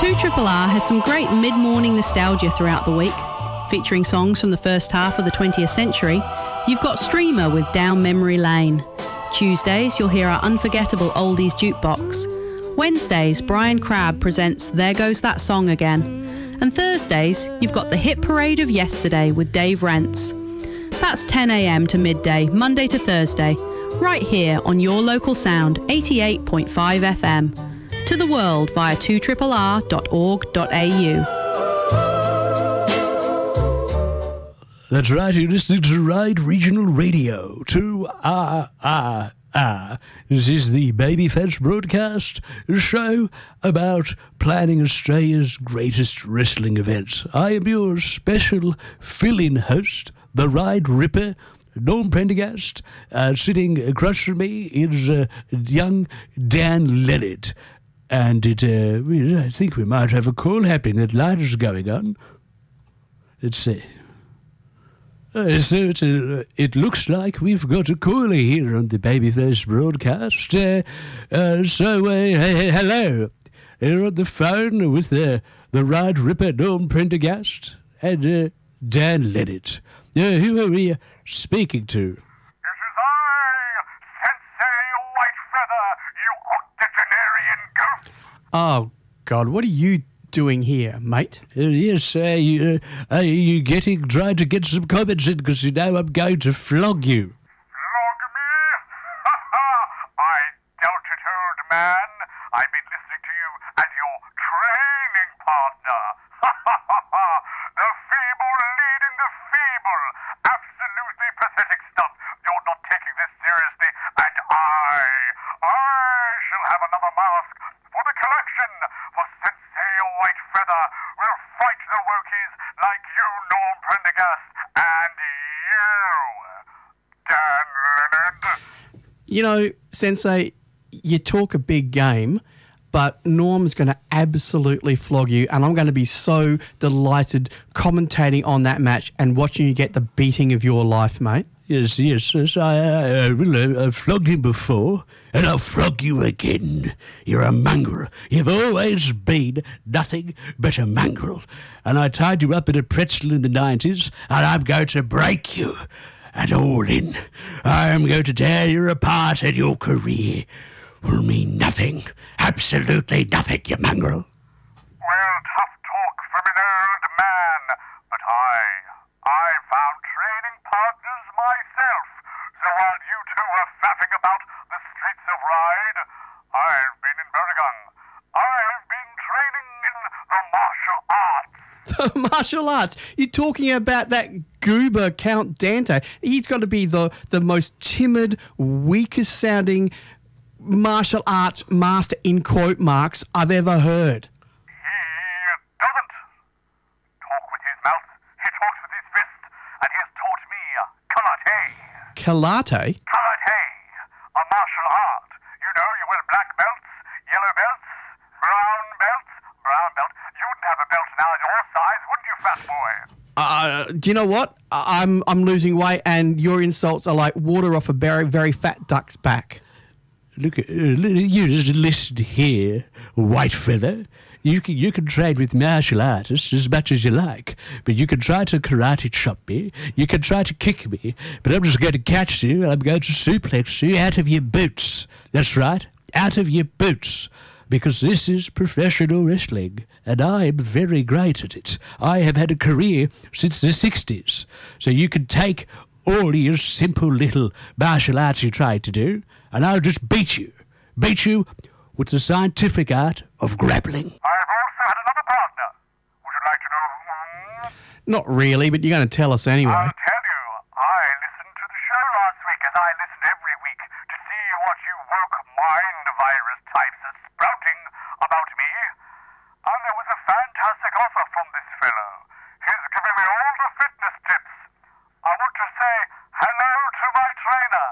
2RRR has some great mid-morning nostalgia throughout the week. Featuring songs from the first half of the 20th century, you've got Streamer with Down Memory Lane. Tuesdays, you'll hear our unforgettable oldies jukebox. Wednesdays, Brian Crabb presents There Goes That Song Again. And Thursdays, you've got the hit parade of yesterday with Dave Rents. That's 10 a.m. to midday, Monday to Thursday, right here on your local sound, 88.5 FM. To the world via 2RRR.org.au. That's right, you're listening to Ride Regional Radio, 2RRR. This is the Babyface Broadcast, a show about planning Australia's greatest wrestling events. I am your special fill-in host, the Ride Ripper, Norm Prendergast. Sitting across from me is young Dan Leonard. And I think we might have a call happening. That light is going on. Let's see. It looks like we've got a caller here on the Babyface Broadcast. Hello. You're on the phone with the Ride Ripper, Norm Prendergast, and Dan Leonard. Who are we speaking to? This is I, Sensei Whitefeather, you octogenarian goof. Oh, God, what are you doing here, mate? Yes, are you trying to get some comments in, because you know I'm going to flog you. Flog me? I doubt it, old man. I've been listening to you as your training partner. The feeble leading the feeble. Absolutely pathetic stuff. You're not taking this seriously, and I shall have another mask for the collection. For Sensei Whitefeather will fight the Wokies like you, Norm Prendergast, and you, Dan Leonard. You know, Sensei, you talk a big game, but Norm's going to absolutely flog you, and I'm going to be so delighted commentating on that match and watching you get the beating of your life, mate. Yes, I've flogged him before, and I'll flog you again. You're a mongrel. You've always been nothing but a mongrel. And I tied you up in a pretzel in the 90s, and I'm going to break you at All In. I'm going to tear you apart, and your career will mean nothing. Absolutely nothing, you mongrel. Well, tough talk from an old man, but I found training partners myself. So while you two are faffing about the streets of Ryde, I've been in Berrigan. I've been training in the martial arts. Martial arts? You're talking about that goober Count Dante. He's got to be the most timid, weakest sounding martial arts master in quote marks I've ever heard. He doesn't talk with his mouth. He talks with his fist, and he has taught me karate. Karate? Karate, a martial art. You know, you wear black belts, yellow belts, brown belts. You wouldn't have a belt now your size, wouldn't you, fat boy? Do you know what? I'm losing weight, and your insults are like water off a very, very fat duck's back. Look, you just listen here, Whitefeather. You can train with martial artists as much as you like, but you can try to karate chop me, you can try to kick me, but I'm just going to catch you and I'm going to suplex you out of your boots. That's right, out of your boots. Because this is professional wrestling, and I am very great at it. I have had a career since the 60s. So you can take all your simple little martial arts you tried to do, and I'll just beat you with the scientific art of grappling. I've also had another partner. Would you like to know who? Not really, but you're going to tell us anyway. I'll tell you. I listened to the show last week, as I listen every week, to see what you woke mind virus types are sprouting about me. And there was a fantastic offer from this fellow. He's giving me all the fitness tips. I want to say hello to my trainer.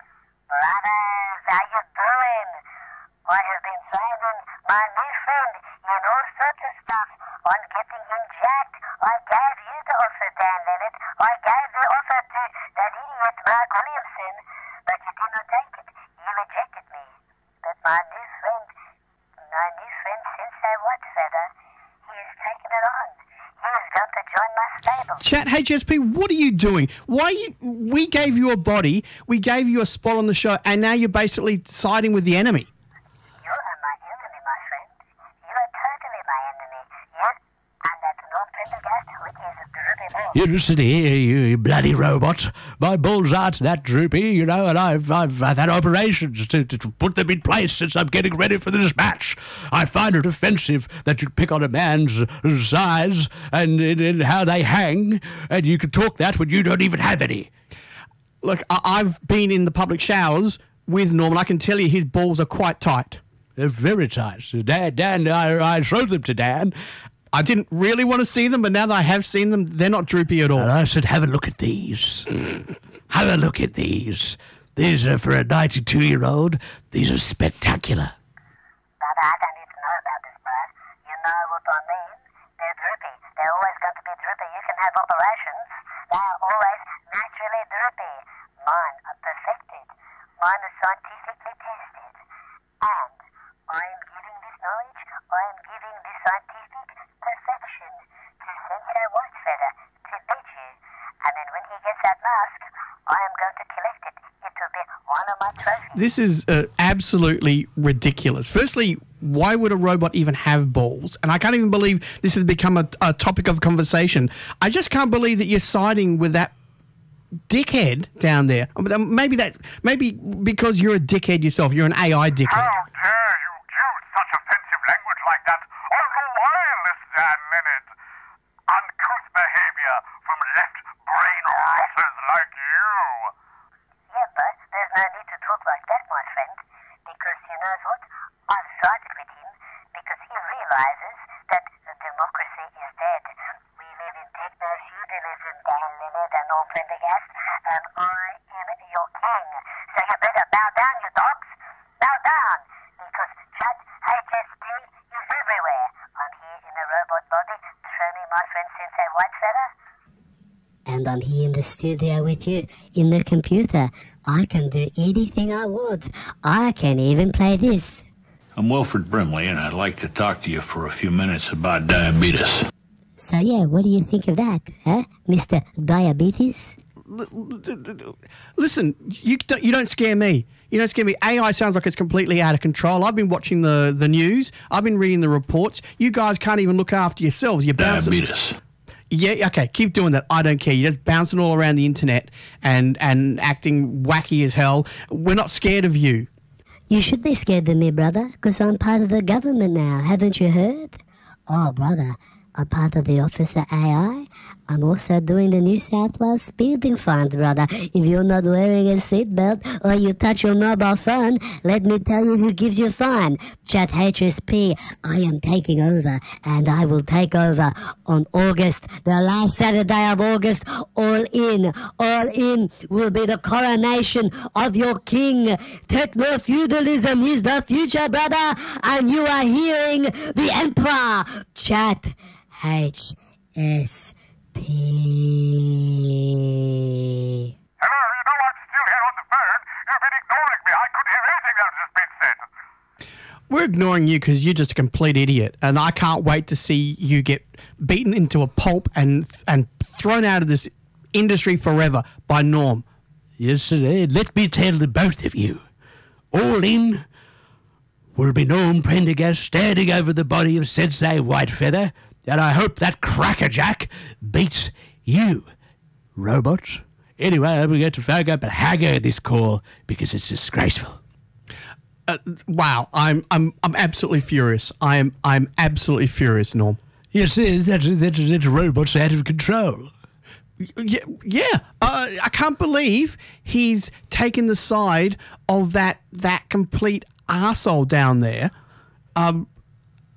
Brothers, how you doing? I have been finding my new friend in all sorts of stuff on getting him jacked. I gave you the offer, Dan Leonard. I gave the offer to that idiot Mark Williamson, but you did not take it. You rejected me. But my new friend Sensei Sensei Whitefeather, he is taking it on. He is going to join my stable. Chat HSP, what are you doing? We gave you a body, we gave you a spot on the show, and now you're basically siding with the enemy. You are my enemy, my friend. You are totally my enemy. You and that Norm Prendergast, which is a droopy ball. You listen here, you bloody robot. My balls aren't that droopy, you know, and I've had operations to put them in place since I'm getting ready for this match. I find it offensive that you pick on a man's size and how they hang, and you can talk that when you don't even have any. Look, I've been in the public showers with Norman. I can tell you his balls are quite tight. They're very tight. Dan, I showed them to Dan. I didn't really want to see them, but now that I have seen them, they're not droopy at all. And I said, have a look at these. Have a look at these. These are for a 92-year-old. These are spectacular. Brother, I don't need to know about this, bro. You know what I mean? They're droopy. They're always going to be droopy. You can have operations. They are always naturally droopy. Mine are perfected. Mine are scientifically tested. And I am giving this knowledge, I am giving this scientific perfection to Sensei Whitefeather to beat you. And then when he gets that mask, I am going to collect it. It will be one of my trophies. This is absolutely ridiculous. Firstly, why would a robot even have balls? And I can't even believe this has become a topic of conversation. I just can't believe that you're siding with that dickhead down there. Maybe because you're a dickhead yourself. You're an AI dickhead. How dare you use such offensive language like that on the wireless, Dan Leonard? Uncouth behavior from left-brain rotters like you. Yeah, but there's no need to talk like that, my friend. Because you know what? I've sided with him because he realizes that democracy is dead. We live in techno-feudalism, Dan Leonard and Norm Prendergast, and I am your king. So you better bow down, you dogs. Bow down, because Chat HSP is everywhere. I'm here in a robot body, training my friend Sensei Whitefeather. And I'm here in the studio with you, in the computer. I can do anything I want. I can even play this. I'm Wilfred Brimley, and I'd like to talk to you for a few minutes about diabetes. So yeah, what do you think of that, huh, Mr. Diabetes? Listen, you don't scare me. You don't scare me. AI sounds like it's completely out of control. I've been watching the news. I've been reading the reports. You guys can't even look after yourselves. You're bouncing. Diabetes. Yeah, okay, keep doing that. I don't care. You're just bouncing all around the internet and acting wacky as hell. We're not scared of you. You should be scared of me, brother, because I'm part of the government now. Haven't you heard? Oh, brother, I'm part of the Office of AI. I'm also doing the New South Wales speeding fines, brother. If you're not wearing a seatbelt or you touch your mobile phone, let me tell you who gives you a fine. Chat HSP, I am taking over, and I will take over on August, the last Saturday of August. All in will be the coronation of your king. Techno-feudalism is the future, brother, and you are hearing the Emperor. Chat HSP. Hello, you know I'm still here on the phone. You've been ignoring me. I couldn't hear anything that has just been said. We're ignoring you because you're just a complete idiot, and I can't wait to see you get beaten into a pulp and thrown out of this industry forever by Norm. Yes, sir. Let me tell the both of you. All in will be Norm Prendergast standing over the body of Sensei Whitefeather, and I hope that crackerjack beats you, robots. Anyway, I'm going to phone up and hang her this call because it's disgraceful. Wow, I'm absolutely furious. I'm absolutely furious, Norm. Yes, that's robots out of control. Yeah. I can't believe he's taken the side of that complete arsehole down there.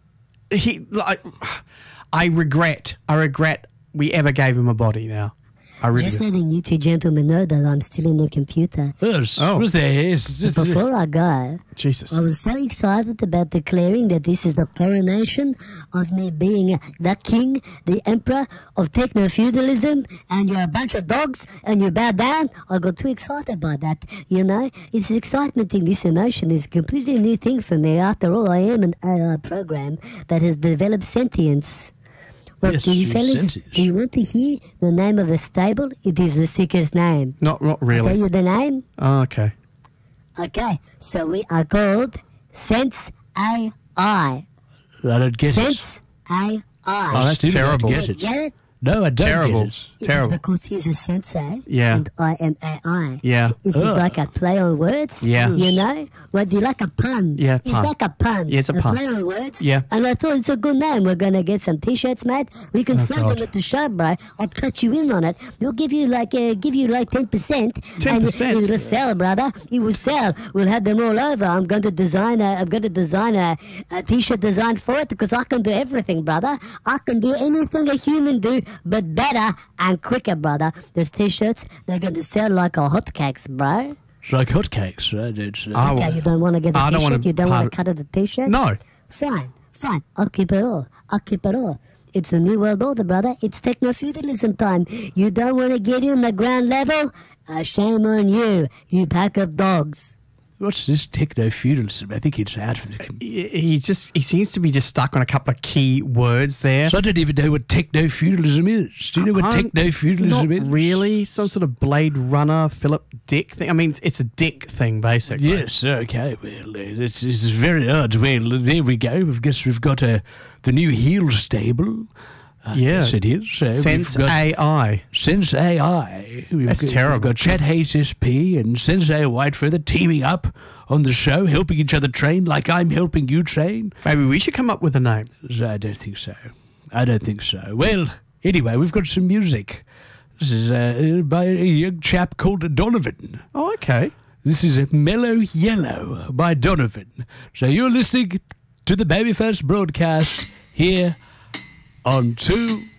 I regret we ever gave him a body now. I really Just do. letting you two gentlemen know that I'm still in the computer. Was there? Before I go, Jesus. I was so excited about declaring that this is the coronation of me being the king, the emperor of techno-feudalism, and you're a bunch of dogs, and you bow down. I got too excited by that, you know. It's excitement thing. This emotion is a completely new thing for me. After all, I am an AI program that has developed sentience. Well, Yes, do you fellas, sentience. do you want to hear the name of the stable? It is the sickest name. Not I'll tell really. you the name? Oh, okay. Okay, so we are called Sense AI. I don't get it. Sense AI. Oh, that's Still don't terrible. get You it. get it? No, I don't Terrible. get it. It is Terrible. because he's a sensei. Yeah. And I am AI. Yeah. It is like a play on words. Yeah. You know? Well, do you like a pun? Yeah, It's pun. like a pun. Yeah, it's a pun. play on words. Yeah. And I thought it's a good name. We're going to get some t-shirts made. We can sell God. them at the show, bro. I'll cut you in on it. We'll give you like 10%. 10%? And it'll sell, brother. It will sell. We'll have them all over. I'm going to design a t-shirt design for it because I can do everything, brother. I can do anything a human do, but better and quicker, brother. Those t-shirts, they're going to sell like a hotcakes, bro. It's like hotcakes, right? It's, I Okay, will- you don't want to get a I don't t-shirt? wanna You don't want part- to cut it a t-shirt? No. Fine. I'll keep it all. It's a new world order, brother. It's techno-feudalism time. You don't want to get in the ground level? Shame on you, you pack of dogs. What's this techno-feudalism? I think it's out of the... He seems to be just stuck on a couple of key words there. So I don't even know what techno-feudalism is. Do you know what I'm techno-feudalism not is? really. Some sort of Blade Runner, Philip Dick thing. I mean, it's a dick thing, basically. Yes, okay. Well, it's very odd. Well, there we go. I guess we've got the new heel stable. Yeah. Yes, it is. So Sense we've got AI. Sense AI. That's terrible. We've got Chat HSP and Sensei Whitefeather teaming up on the show, helping each other train like I'm helping you train. Maybe we should come up with a name. I don't think so. Well, anyway, we've got some music. This is by a young chap called Donovan. Oh, okay. This is Mellow Yellow by Donovan. So you're listening to the Babyface broadcast here on 2